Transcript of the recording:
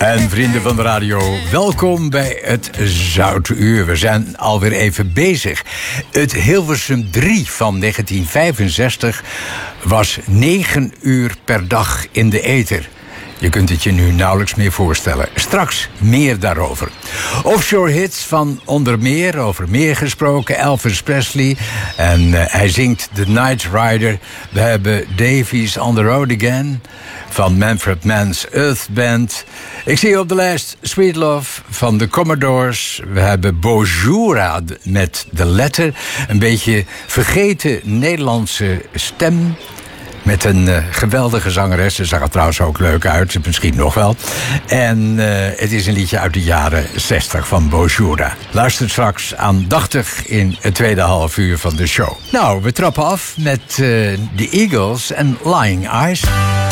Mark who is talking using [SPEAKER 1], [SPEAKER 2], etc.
[SPEAKER 1] En vrienden van de radio, welkom bij het Zoutuur. We zijn alweer even bezig. Het Hilversum 3 van 1965 was 9 uur per dag in de ether. Je kunt het je nu nauwelijks meer voorstellen. Straks meer daarover. Offshore hits van onder meer, over meer gesproken, Elvis Presley. En hij zingt The Night Rider. We hebben Davies on the Road Again van Manfred Mann's Earth Band. Ik zie op de lijst Sweet Love van de Commodores. We hebben Bojura met The Letter. Een beetje vergeten Nederlandse stem. Met een geweldige zangeres. Ze zag er trouwens ook leuk uit. Misschien nog wel. En het is een liedje uit de jaren 60 van Bojura. Luister straks aandachtig in het tweede half uur van de show. Nou, we trappen af met de Eagles en Lying Eyes.